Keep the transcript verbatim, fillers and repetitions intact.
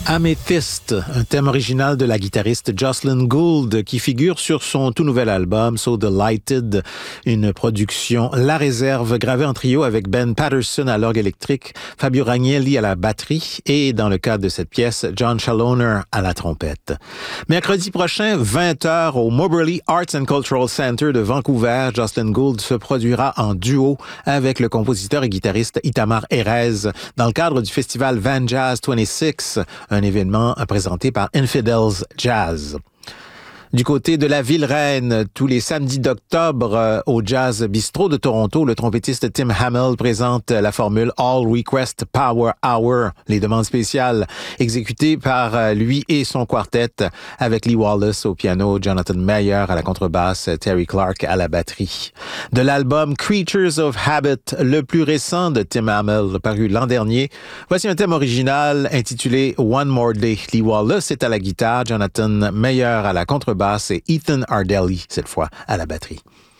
Amethyst, un thème original de la guitariste Jocelyn Gould qui figure sur son tout nouvel album So Delighted, une production La Réserve gravée en trio avec Ben Patterson à l'orgue électrique, Fabio Ragnelli à la batterie et dans le cadre de cette pièce, John Chaloner à la trompette. Mercredi prochain, vingt heures au Moberly Arts and Cultural Center de Vancouver, Jocelyn Gould se produira en duo avec le compositeur et guitariste Itamar Erez dans le cadre du festival Van Jazz vingt-six, un événement présenté par Infidels Jazz. Du côté de la Ville-Reine, tous les samedis d'octobre, euh, au Jazz Bistro de Toronto, le trompettiste Tim Hamill présente la formule All Request Power Hour, les demandes spéciales, exécutées par euh, lui et son quartet, avec Lee Wallace au piano, Jonathan Mayer à la contrebasse, Terry Clark à la batterie. De l'album Creatures of Habit, le plus récent de Tim Hamill, paru l'an dernier, voici un thème original intitulé One More Day. Lee Wallace est à la guitare, Jonathan Mayer à la contrebasse, et Ethan Ardelli, cette fois, à la batterie.